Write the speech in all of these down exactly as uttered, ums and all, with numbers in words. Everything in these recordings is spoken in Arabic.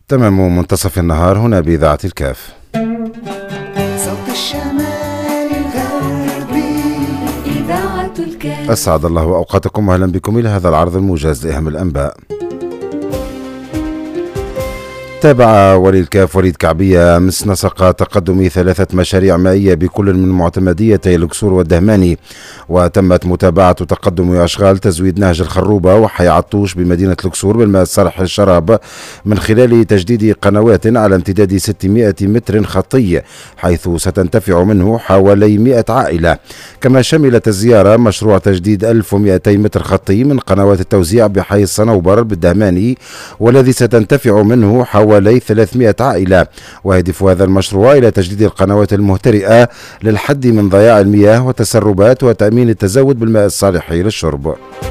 تمام منتصف النهار هنا بإذاعة الكاف. صوت الشمال الغربي إذاعة الكاف. أسعد الله أوقاتكم وأهلا بكم إلى هذا العرض الموجز لأهم الأنباء. تابع ولي الكاف وليد كعبية أمس نسق تقدم ثلاثة مشاريع مائية بكل من معتمديتي الكسور والدهماني، وتمت متابعة تقدم أشغال تزويد نهج الخروبة وحي عطوش بمدينة الكسور بالماء الصالح للشراب من خلال تجديد قنوات على امتداد ستمائة متر خطي، حيث ستنتفع منه حوالي مائة عائلة. كما شملت الزيارة مشروع تجديد ألف ومائتين متر خطي من قنوات التوزيع بحي الصنوبر بالدهماني، والذي ستنتفع منه حوالي حوالي ثلاثمائة عائلة. ويهدف هذا المشروع إلى تجديد القنوات المهترئة للحد من ضياع المياه والتسربات وتأمين التزود بالماء الصالح للشرب.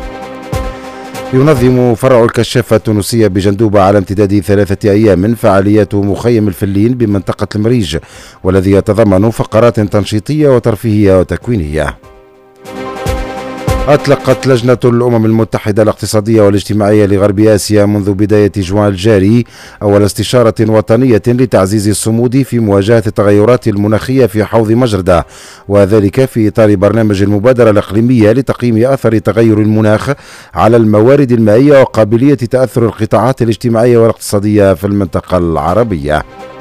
ينظم فرع الكشافة التونسية بجندوبة على امتداد ثلاثة أيام فعاليات مخيم الفلين بمنطقة المريج، والذي يتضمن فقرات تنشيطية وترفيهية وتكوينية. أطلقت لجنة الأمم المتحدة الاقتصادية والاجتماعية لغرب آسيا منذ بداية جوان الجاري أول استشارة وطنية لتعزيز الصمود في مواجهة التغيرات المناخية في حوض مجردة، وذلك في إطار برنامج المبادرة الإقليمية لتقييم أثر تغير المناخ على الموارد المائية وقابلية تأثر القطاعات الاجتماعية والاقتصادية في المنطقة العربية.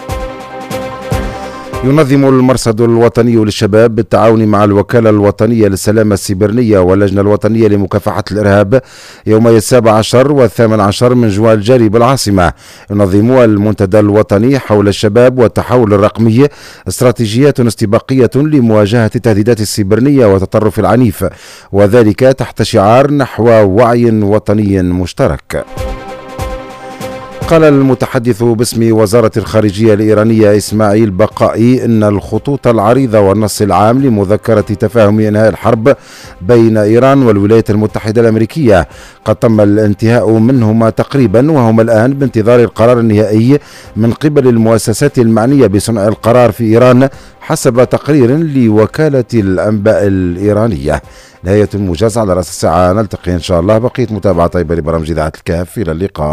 ينظم المرصد الوطني للشباب بالتعاون مع الوكالة الوطنية للسلامة السيبرانية واللجنة الوطنية لمكافحة الإرهاب يومي السابع عشر والثامن عشر من جوان الجاري بالعاصمة. ينظم المنتدى الوطني حول الشباب والتحول الرقمي استراتيجيات استباقية لمواجهة التهديدات السيبرانية والتطرف العنيف، وذلك تحت شعار نحو وعي وطني مشترك. قال المتحدث باسم وزارة الخارجية الإيرانية إسماعيل بقائي إن الخطوط العريضة والنص العام لمذكرة تفاهم إنهاء الحرب بين إيران والولايات المتحدة الأمريكية قد تم الانتهاء منهما تقريبا، وهما الآن بانتظار القرار النهائي من قبل المؤسسات المعنية بصنع القرار في إيران حسب تقرير لوكالة الأنباء الإيرانية. نهاية الموجز على رأس الساعة، نلتقي إن شاء الله. بقية متابعة طيبة لبرامج إذاعة الكاف، إلى اللقاء.